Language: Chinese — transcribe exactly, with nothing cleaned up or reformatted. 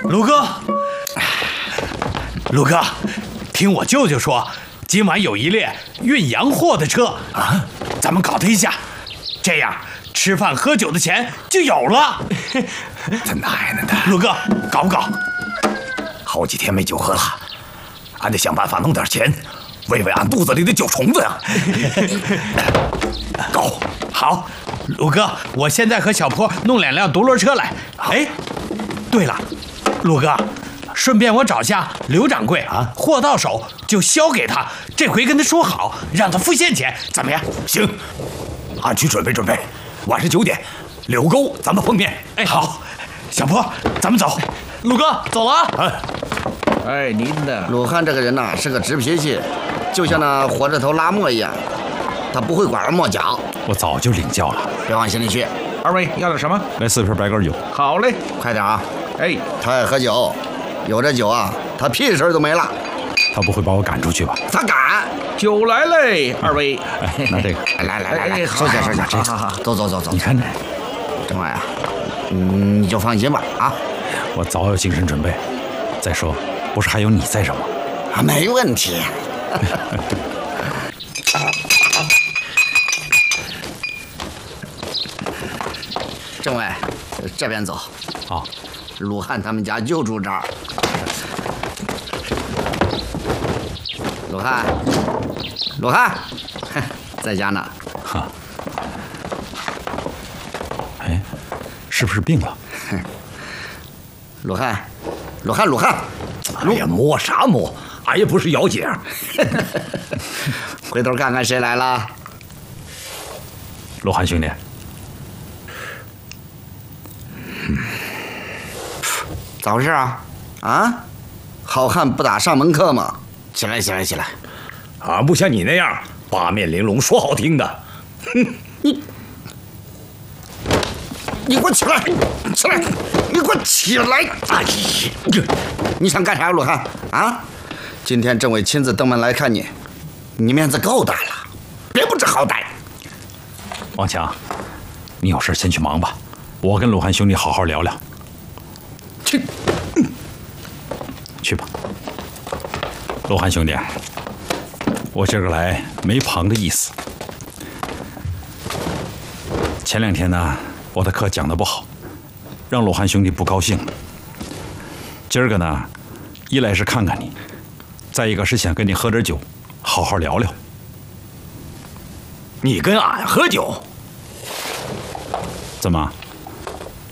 鲁哥，鲁哥，听我舅舅说，今晚有一列运洋货的车啊，咱们搞他一下，这样吃饭喝酒的钱就有了。 他奶奶的！ 鲁哥，搞不搞？ 好几天没酒喝了，俺得想办法弄点钱，喂喂俺肚子里的酒虫子呀！搞好，鲁哥，我现在和小坡弄两辆独轮车来。哎，对了，鲁哥，顺便我找下刘掌柜啊，货到手就销给他。这回跟他说好，让他付现钱，怎么样？ 行，俺去准备准备。晚上九点，柳沟咱们碰面。 哎，好，小坡，咱们走。鲁哥，走了啊！ 哎， 哎，您呢？ 鲁汉这个人呐，是个直脾气，就像那火车头拉磨一样，他不会拐弯抹角。 我早就领教了， 别往心里去。 二位要点什么？ 来四瓶白干酒。 好嘞， 快点啊！ 哎， 他爱喝酒，有这酒啊，他屁事儿都没了。 他不会把我赶出去吧？ 他敢！ 酒来嘞，二位。 哎，拿这个。 来来来来， 哎收下收下， 好好好， 走走走走。 你看这， 政委啊，嗯，你就放心吧啊。 我早有精神准备。再说，不是还有你在这吗？ 啊，没问题。政委，这边走。 好。 鲁汉他们家就住这儿。鲁汉，鲁汉，在家呢。 哈。哎，是不是病了？ 鲁汉，鲁汉，鲁汉。 哎呀，摸啥摸？俺也不是姚姐。 回头看看谁来了。 罗汉兄弟。 咋回事啊？啊，好汉不打上门客嘛！起来，起来，起来！ 俺不像你那样八面玲珑，说好听的。哼， 你你给我起来！起来！你给我起来！哎呀，你想干啥呀，鲁汉？啊？今天政委亲自登门来看你，你面子够大了，别不知好歹。 王强，你有事先去忙吧，我跟鲁汉兄弟好好聊聊。 去， 嗯、去吧，罗汉兄弟，我今儿个来没旁的意思。前两天呢，我的课讲得不好，让罗汉兄弟不高兴。今儿个呢，一来是看看你，再一个是想跟你喝点酒，好好聊聊。 你跟俺喝酒？ 怎么？